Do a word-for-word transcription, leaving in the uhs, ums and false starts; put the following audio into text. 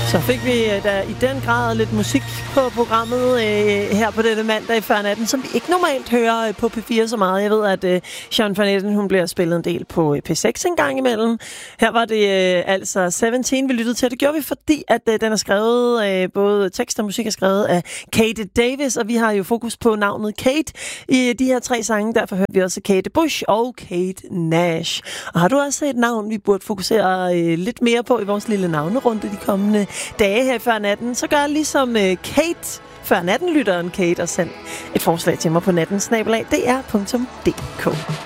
Så fik vi da i den grad lidt musik på programmet øh, her på denne mandag før natten, som vi ikke normalt hører øh, på P fire så meget. Jeg ved, at øh, Jean Van Etten, hun bliver spillet en del på øh, P seks en gang imellem. Her var det øh, altså sytten, vi lyttede til. Det gjorde vi, fordi at øh, den er skrevet, øh, både tekst og musik er skrevet af Kate Davis, og vi har jo fokus på navnet Kate i de her tre sange. Derfor hører vi også Kate Bush og Kate Nash. Og har du også et navn, vi burde fokusere øh, lidt mere på i vores lille navnerunde de kommende dage her før natten, så gør ligesom uh, Kate før natten-lytteren Kate og send et forslag til mig på natten snabel-a d r punktum d k.